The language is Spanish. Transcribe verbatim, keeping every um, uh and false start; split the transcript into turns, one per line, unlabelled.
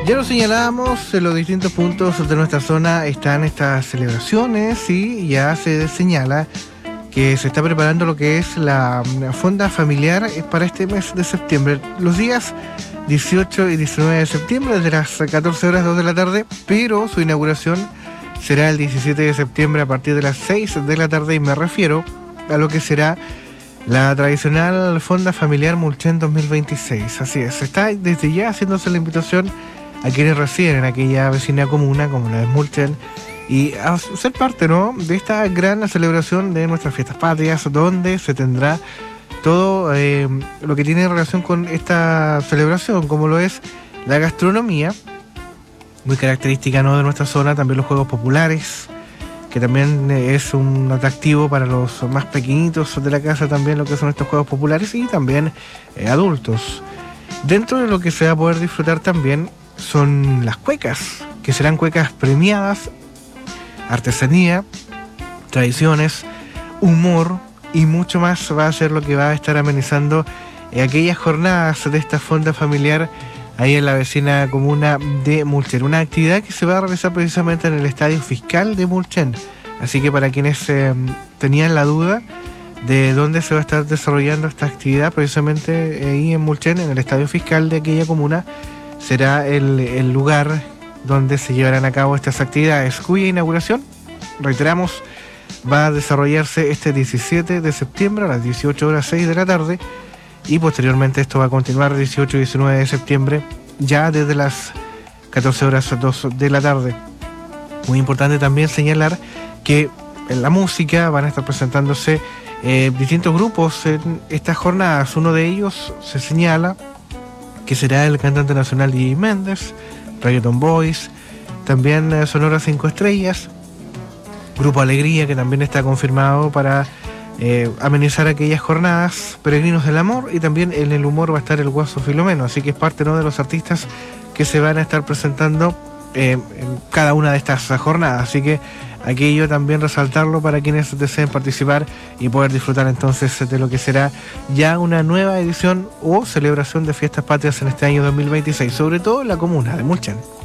Ya lo señalábamos, en los distintos puntos de nuestra zona están estas celebraciones y ya se señala que se está preparando lo que es la fonda familiar para este mes de septiembre. Los días dieciocho y diecinueve de septiembre, desde las catorce horas, dos de la tarde, pero su inauguración será el diecisiete de septiembre a partir de las seis de la tarde, y me refiero a lo que será la tradicional fonda familiar Mulchen dos mil veintiséis. Así es, está desde ya haciéndose la invitación a quienes residen en aquella vecina comuna como la de Mulchen y a ser parte, ¿no?, de esta gran celebración de nuestras fiestas patrias, donde se tendrá todo eh, lo que tiene relación con esta celebración, como lo es la gastronomía, muy característica, ¿no?, de nuestra zona, también los juegos populares, que también es un atractivo para los más pequeñitos de la casa, también lo que son estos juegos populares, y también eh, adultos. Dentro de lo que se va a poder disfrutar también son las cuecas, que serán cuecas premiadas, artesanía, tradiciones, humor y mucho más. Va a ser lo que va a estar amenizando eh, aquellas jornadas de esta fonda familiar ahí en la vecina comuna de Mulchen. Una actividad que se va a realizar precisamente en el Estadio Fiscal de Mulchen. Así que para quienes eh, tenían la duda de dónde se va a estar desarrollando esta actividad, precisamente ahí en Mulchen, en el Estadio Fiscal de aquella comuna, será el, el lugar donde se llevarán a cabo estas actividades, cuya inauguración, reiteramos, va a desarrollarse este diecisiete de septiembre a las dieciocho horas seis de la tarde, y posteriormente esto va a continuar dieciocho y diecinueve de septiembre, ya desde las catorce horas dos de la tarde. Muy importante también señalar que en la música van a estar presentándose eh, distintos grupos en estas jornadas. Uno de ellos se señala que será el cantante nacional D J Méndez, Reggaeton Boys, también eh, Sonora Cinco Estrellas, Grupo Alegría, que también está confirmado para eh, amenizar aquellas jornadas, Peregrinos del Amor, y también en el humor va a estar el Guaso Filomeno, así que es parte, ¿no?, de los artistas que se van a estar presentando eh, en cada una de estas jornadas, así que aquello también resaltarlo para quienes deseen participar y poder disfrutar entonces de lo que será ya una nueva edición o celebración de fiestas patrias en este año dos mil veintiséis, sobre todo en la comuna de Mulchen.